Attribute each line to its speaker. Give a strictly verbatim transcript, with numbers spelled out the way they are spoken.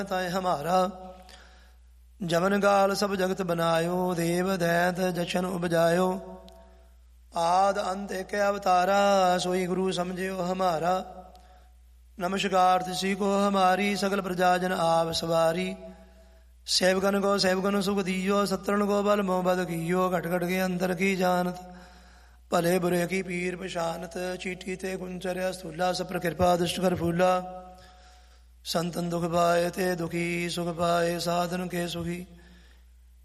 Speaker 1: ਤਾਏ ਹਮਾਰਾ। ਜਮਨ ਗਾਲ ਸਭ ਜਗਤ ਬਨਾਇਓ, ਦੇਵ ਦੈਤ ਜਸ਼ਨ ਉਪਜਾਇਓ। ਆਦ ਅੰਤ ਏਕ ਅਵਤਾਰਾ, ਸੋਈ ਗੁਰੂ ਸਮਝਿਓ ਹਮਾਰਾ। ਨਮਸਕਾਰ ਤਿਸੀ ਕੋ ਹਮਾਰੀ, ਸਗਲ ਪ੍ਰਜਾ ਜਨ ਆਪ ਸਵਾਰੀ। ਸੇਵਕਨ ਕੋ ਸੇਵਕਨ ਸੁਖ ਦੀਓ, ਸਤਰਨ ਕੋ ਬਲ ਮੋਹ ਬਦ ਕੀਓ। ਘਟ ਘਟ ਕੇ ਅੰਦਰ ਕੀ ਜਾਨਤ, ਭਲੇ ਬੁਰੇ ਕੀ ਪੀਰ ਪਛਾਨਤ। ਚੀਠੀ ਤੇ ਗੁੰਚਰਿਆ ਸਥੂਲਾ, ਸਪਰ ਕਿਰਪਾ ਦੁਸ਼ਟ ਕਰ ਫੂਲਾ। ਸੰਤਨ ਦੁਖ ਪਾਏ ਤੇ ਦੁਖੀ, ਸੁਖ ਪਾਏ ਸਾਧਨ ਕੇ ਸੁਖੀ।